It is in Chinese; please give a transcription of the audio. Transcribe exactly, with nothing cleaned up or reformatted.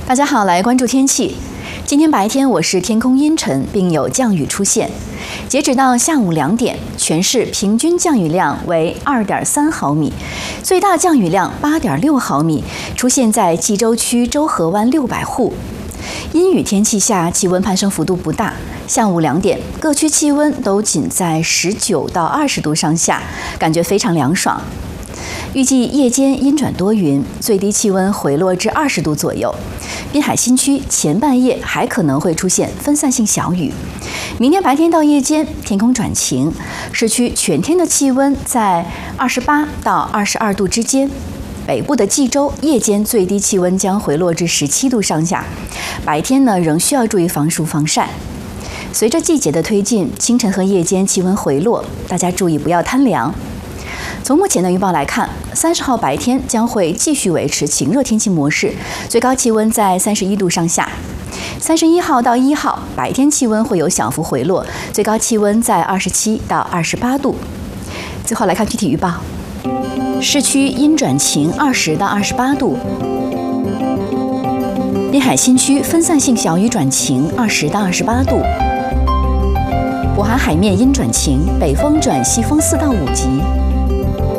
大家好，来关注天气。今天白天我市天空阴沉，并有降雨出现。截止到下午两点，全市平均降雨量为二点三毫米，最大降雨量八点六毫米，出现在冀州区周河湾六百户。阴雨天气下，气温攀升幅度不大。下午两点，各区气温都仅在十九到二十度上下，感觉非常凉爽。预计夜间阴转多云，最低气温回落至二十度左右。滨海新区前半夜还可能会出现分散性小雨。明天白天到夜间天空转晴，市区全天的气温在二十八到二十二度之间。北部的冀州夜间最低气温将回落至十七度上下，白天呢仍需要注意防暑防晒。随着季节的推进，清晨和夜间气温回落，大家注意不要贪凉。从目前的预报来看，三十号白天将会继续维持晴热天气模式，最高气温在三十一度上下。三十一号到一号白天气温会有小幅回落，最高气温在二十七到二十八度。最后来看具体预报，市区阴转晴，二十到二十八度；滨海新区分散性小雨转晴，二十到二十八度；渤海海面阴转晴，北风转西风四到五级。